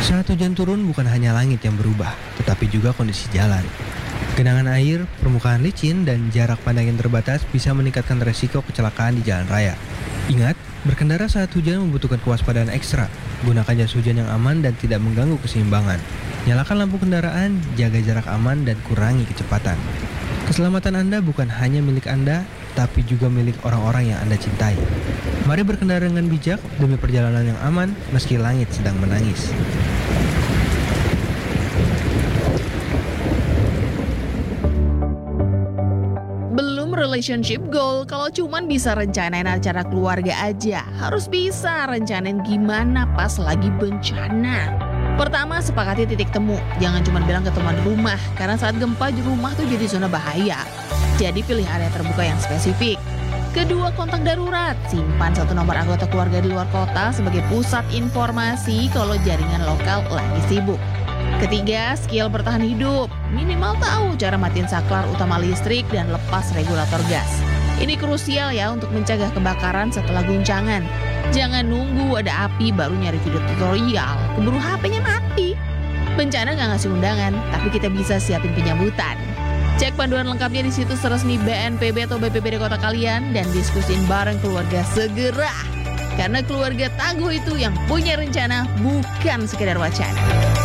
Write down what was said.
Saat hujan turun bukan hanya langit yang berubah, tetapi juga kondisi jalan. Genangan air, permukaan licin, dan jarak pandang yang terbatas bisa meningkatkan resiko kecelakaan di jalan raya. Ingat, berkendara saat hujan membutuhkan kewaspadaan ekstra. Gunakan jas hujan yang aman dan tidak mengganggu keseimbangan. Nyalakan lampu kendaraan, jaga jarak aman, dan kurangi kecepatan. Keselamatan Anda bukan hanya milik Anda, tapi juga milik orang-orang yang Anda cintai. Mari berkendara dengan bijak demi perjalanan yang aman meski langit sedang menangis. Belum relationship goal kalau cuman bisa rencanain acara keluarga aja. Harus bisa rencanain gimana pas lagi bencana. Pertama, sepakati titik temu. Jangan cuma bilang ke teman rumah, karena saat gempa di rumah tuh jadi zona bahaya. Jadi pilih area terbuka yang spesifik. Kedua, kontak darurat. Simpan satu nomor anggota keluarga di luar kota sebagai pusat informasi kalau jaringan lokal lagi sibuk. Ketiga, skill bertahan hidup. Minimal tahu cara matiin saklar utama listrik dan lepas regulator gas. Ini krusial ya untuk mencegah kebakaran setelah guncangan. Jangan nunggu ada api baru nyari video tutorial, keburu HP-nya mati. Bencana nggak ngasih undangan, tapi kita bisa siapin penyambutan. Cek panduan lengkapnya di situs resmi BNPB atau BPBD kota kalian dan diskusin bareng keluarga segera. Karena keluarga tangguh itu yang punya rencana, bukan sekedar wacana.